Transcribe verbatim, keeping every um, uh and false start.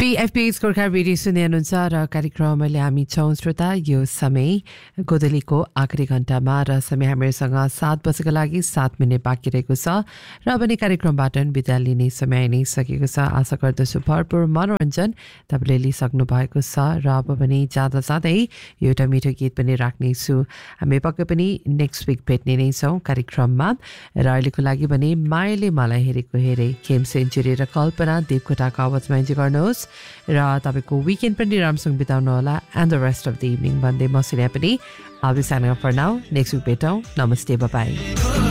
Three FPS Gorkha radio सुन्दै हुनुहुन्छ र कार्यक्रम अहिले हामी छौँ श्रोता यो समय गोदलीको आखिरी घण्टामा र समय हामीसँग सात बजेको लागि सात मिनट बाँकी रहेको छ र पनि कार्यक्रमबाट बिदा लिने समय नै सकेको छ। आशा गर्दछु भरपूर मनोरञ्जन तपाईँले लिइसक्नु भएको छ र अब पनि जाँदा जाँदै एउटा मिठो गीत पनि राख्नेछु। हामी पक्कै पनि नेक्स्ट विक भेट्ने नै छौँ कार्यक्रममा र अहिलेको लागि भने मायाले मलाई हेरेको हेरे खेम सेन्चुरी र कल्पना देवकोटाको आवाजमा इन्जोय गर्नुहोस् र तपाईँको विकेन्ड पनि राम्रोसँग बिताउनु होला and the rest of the evening भन्दै म सिने पनि I'll be signing off for now. Next week भेटौँ। नमस्ते, बाई बाई।